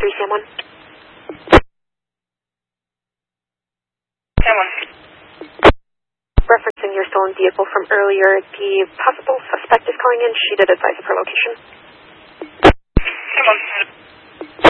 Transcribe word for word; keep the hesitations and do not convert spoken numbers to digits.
three Sam one. Sam one. Referencing your stolen vehicle from earlier, the possible suspect is calling in. She did advise of her location. Sam one.